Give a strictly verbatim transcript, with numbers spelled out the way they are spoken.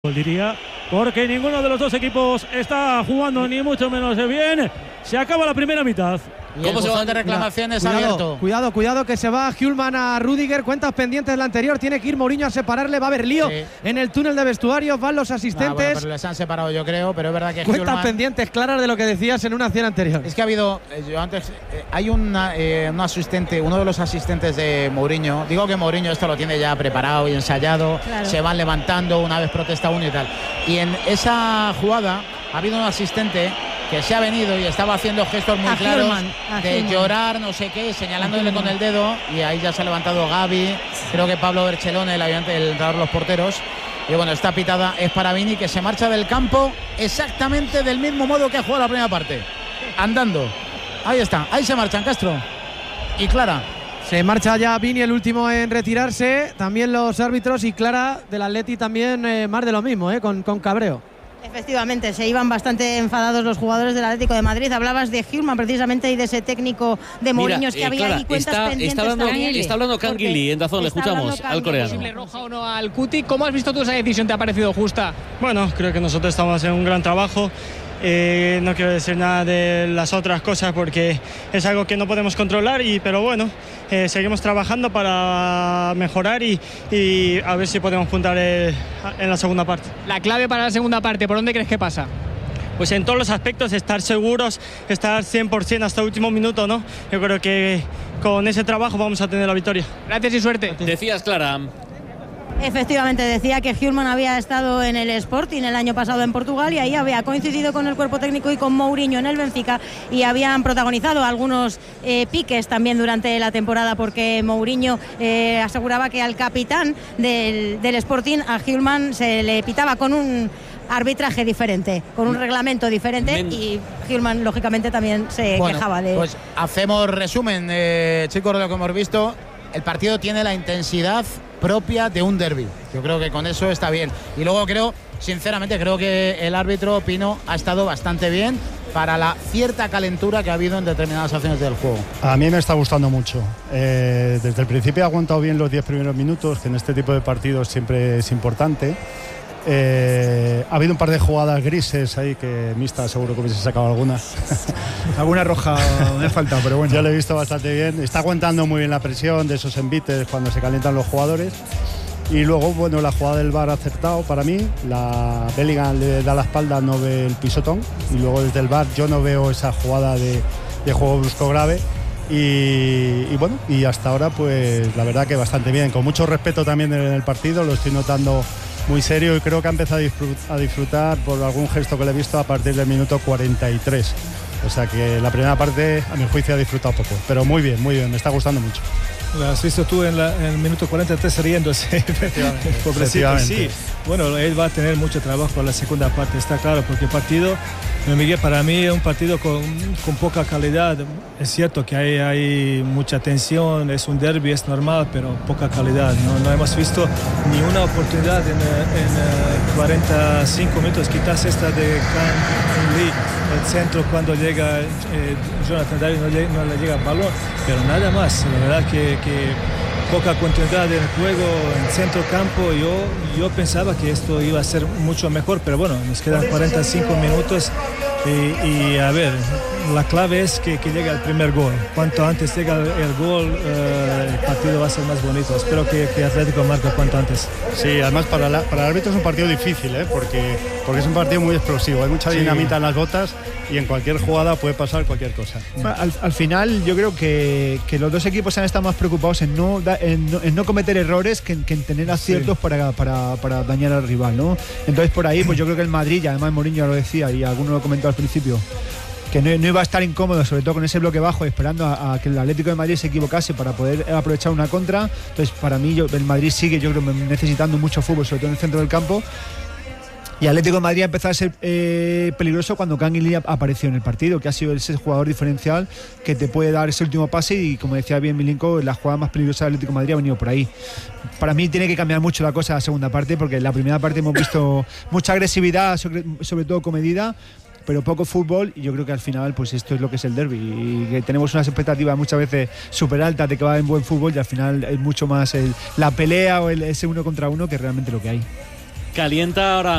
Diría, porque ninguno de los dos equipos está jugando ni mucho menos bien. Se acaba la primera mitad. Y ¿Cómo se va de reclamaciones cuidado, abierto? Cuidado, cuidado, que se va Hjulmand a Rudiger. Cuentas pendientes de la anterior. Tiene que ir Mourinho a separarle. Va a haber lío sí. en el túnel de vestuarios. Van los asistentes. Ah, bueno, pero les han separado, yo creo. Pero es verdad que Cuentas Hjulmand... pendientes claras de lo que decías en una acción anterior. Es que ha habido. Yo antes. Eh, hay una, eh, un asistente, uno de los asistentes de Mourinho. Digo que Mourinho esto lo tiene ya preparado y ensayado. Claro. Se van levantando una vez protesta uno y tal. Y en esa jugada ha habido un asistente que se ha venido y estaba haciendo gestos muy a claros Hjulmand, de Hjulmand. llorar, no sé qué, señalándole con el dedo, y ahí ya se ha levantado Gavi, creo que Pablo Berchelone, el ayudante del entrenador de los porteros. Y bueno, esta pitada es para Vini, que se marcha del campo exactamente del mismo modo que ha jugado la primera parte, andando. Ahí está, ahí se marchan Castro y Clara. Se marcha ya Vini, el último en retirarse, también los árbitros, y Clara del Atleti también eh, más de lo mismo, eh, con, con cabreo. Efectivamente, se iban bastante enfadados los jugadores del Atlético de Madrid. Hablabas de Hjulmand precisamente y de ese técnico de Mourinho, es que eh, había Clara, ahí cuentas está, pendientes está hablando, también. Está hablando Kangili en Dazón, le escuchamos al coreano. ¿Posible roja o no al Cuti? ¿Cómo has visto tú esa decisión? ¿Te ha parecido justa? Bueno, creo que nosotros estamos haciendo un gran trabajo. Eh, no quiero decir nada de las otras cosas porque es algo que no podemos controlar, y, pero bueno, eh, seguimos trabajando para mejorar y, y a ver si podemos puntar eh, en la segunda parte. La clave para la segunda parte, ¿por dónde crees que pasa? Pues en todos los aspectos, estar seguros, estar cien por ciento hasta el último minuto, ¿no? Yo creo que con ese trabajo vamos a tener la victoria. Gracias y suerte. Decías, Clara. Efectivamente, decía que Hjulmand había estado en el Sporting el año pasado en Portugal y ahí había coincidido con el cuerpo técnico y con Mourinho en el Benfica, y habían protagonizado algunos eh, piques también durante la temporada, porque Mourinho eh, aseguraba que al capitán del, del Sporting, a Hjulmand, se le pitaba con un arbitraje diferente, con un reglamento diferente, Men... y Hjulmand lógicamente también se bueno, quejaba de... Pues hacemos resumen, eh, chicos, de lo que hemos visto. El partido tiene la intensidad propia de un derbi. Yo creo que con eso está bien. Y luego creo, sinceramente, creo que el árbitro Pino ha estado bastante bien para la cierta calentura que ha habido en determinadas acciones del juego. A mí me está gustando mucho. Eh, desde el principio ha aguantado bien los diez primeros minutos, que en este tipo de partidos siempre es importante. Eh, ha habido un par de jugadas grises ahí que Mista seguro que hubiese sacado alguna. Alguna roja me ha faltado, pero bueno. Yo lo he visto bastante bien. Está aguantando muy bien la presión de esos envites cuando se calientan los jugadores. Y luego, bueno, la jugada del V A R ha acertado para mí. La Bellingham le da la espalda, no ve el pisotón. Y luego desde el V A R yo no veo esa jugada de, de juego brusco grave. Y, y bueno, y hasta ahora pues la verdad que bastante bien. Con mucho respeto también en el partido, lo estoy notando muy serio, y creo que ha empezado a disfrutar por algún gesto que le he visto a partir del minuto cuarenta y tres. O sea que la primera parte, a mi juicio, ha disfrutado poco. Pero muy bien, muy bien, me está gustando mucho. Lo has visto tú en, la, en el minuto cuarenta y tres riéndose. Efectivamente. Pobrecito, sí. Bueno, él va a tener mucho trabajo en la segunda parte, está claro, porque el partido, Miguel, para mí es un partido con, con poca calidad. Es cierto que hay, hay mucha tensión, es un derbi, es normal, pero poca calidad. No, no hemos visto ni una oportunidad en, en cuarenta y cinco minutos, quizás esta de Kang Lee, el centro cuando llega eh, Jonathan David, no le, no le llega el balón, pero nada más. La verdad que, que poca continuidad en el juego, en centro campo. Yo, yo pensaba que esto iba a ser mucho mejor, pero bueno, nos quedan cuarenta y cinco minutos y, y a ver, la clave es que, que llegue el primer gol. Cuanto antes llega el, el gol, eh, el partido va a ser más bonito. Espero que, que Atlético marque cuanto antes. Sí, además para, la, para el árbitro es un partido difícil, ¿eh? porque, porque es un partido muy explosivo, hay mucha dinamita sí. en las botas, y en cualquier jugada puede pasar cualquier cosa. Al, al final yo creo que, que los dos equipos han estado más preocupados en no, da, en no, en no cometer errores que en, que en tener aciertos sí. para, para, para dañar al rival, ¿no? Entonces por ahí pues yo creo que el Madrid, y además Mourinho lo decía y alguno lo comentó al principio, que no, no iba a estar incómodo, sobre todo con ese bloque bajo, esperando a, a que el Atlético de Madrid se equivocase para poder aprovechar una contra. Entonces para mí yo, el Madrid sigue, yo creo, necesitando mucho fútbol, sobre todo en el centro del campo. Y Atlético de Madrid ha empezado a ser eh, peligroso cuando Kangin apareció en el partido, que ha sido ese jugador diferencial que te puede dar ese último pase, y como decía bien Milinko, la jugada más peligrosa del Atlético de Madrid ha venido por ahí. Para mí tiene que cambiar mucho la cosa la segunda parte, porque en la primera parte hemos visto mucha agresividad, sobre, sobre todo comedida, pero poco fútbol, y yo creo que al final pues esto es lo que es el derbi, y que tenemos unas expectativas muchas veces súper altas de que va a haber buen fútbol, y al final es mucho más el, la pelea o el, ese uno contra uno que realmente lo que hay. calienta ahora